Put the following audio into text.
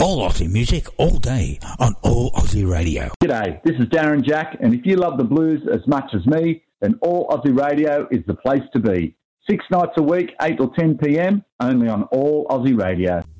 All Aussie music, all day, on All Aussie Radio. G'day, this is Darren Jack, and if you love the blues as much as me, then All Aussie Radio is the place to be. 6 nights a week, 8 till 10 p.m, only on All Aussie Radio.